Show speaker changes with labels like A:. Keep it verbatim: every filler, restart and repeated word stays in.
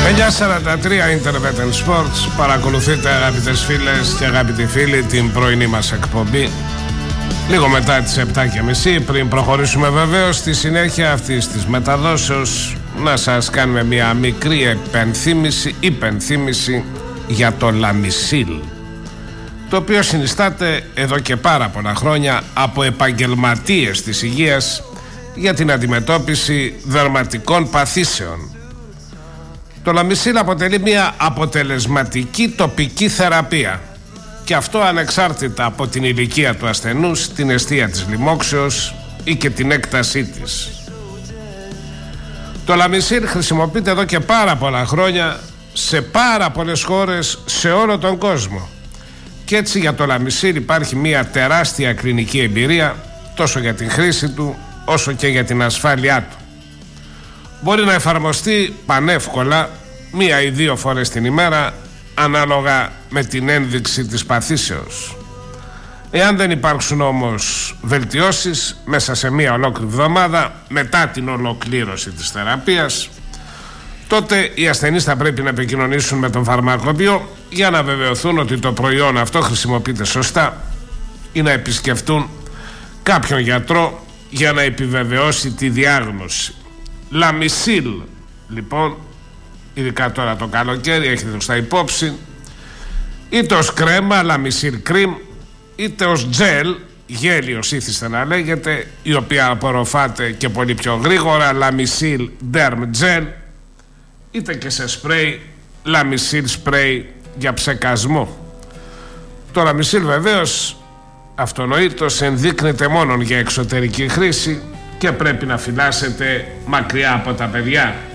A: εννιά σαράντα τρία Internet and Sports. Παρακολουθείτε, αγαπητές φίλες και αγαπητοί φίλοι, την πρωινή μας εκπομπή λίγο μετά τις επτά και μισή. Πριν προχωρήσουμε βεβαίως στη συνέχεια αυτής της μεταδόσεως, να σας κάνουμε μια μικρή επενθύμηση, υπενθύμηση για το Λαμισίλ, το οποίο συνιστάται εδώ και πάρα πολλά χρόνια από επαγγελματίες της υγείας για την αντιμετώπιση δερματικών παθήσεων. Το Λαμισίλ αποτελεί μια αποτελεσματική τοπική θεραπεία, και αυτό ανεξάρτητα από την ηλικία του ασθενούς, την εστία της λοιμόξεως ή και την έκτασή της. Το Λαμισίλ χρησιμοποιείται εδώ και πάρα πολλά χρόνια σε πάρα πολλές χώρες σε όλο τον κόσμο, και έτσι για το Λαμισίλ υπάρχει μια τεράστια κλινική εμπειρία, τόσο για την χρήση του όσο και για την ασφάλειά του. Μπορεί να εφαρμοστεί πανεύκολα μία ή δύο φορές την ημέρα, ανάλογα με την ένδειξη της παθήσεως. Εάν δεν υπάρξουν όμως βελτιώσεις μέσα σε μία ολόκληρη εβδομάδα μετά την ολοκλήρωση της θεραπείας, τότε οι ασθενείς θα πρέπει να επικοινωνήσουν με τον φαρμακοποιό για να βεβαιωθούν ότι το προϊόν αυτό χρησιμοποιείται σωστά, ή να επισκεφτούν κάποιον γιατρό για να επιβεβαιώσει τη διάγνωση. Λαμισίλ, λοιπόν, ειδικά τώρα το καλοκαίρι, έχετε το στα υπόψη, είτε ως κρέμα, Λαμισίλ κρίμ, είτε ως τζέλ, γέλιος ήθιστε να λέγεται, η οποία απορροφάται και πολύ πιο γρήγορα, Λαμισίλ Derm Gel, είτε και σε σπρέι, Λαμισίλ σπρέι για ψεκασμό. Το Λαμισίλ βεβαίως αυτονοήτως ενδείκνεται μόνον για εξωτερική χρήση και πρέπει να φυλάσσεται μακριά από τα παιδιά.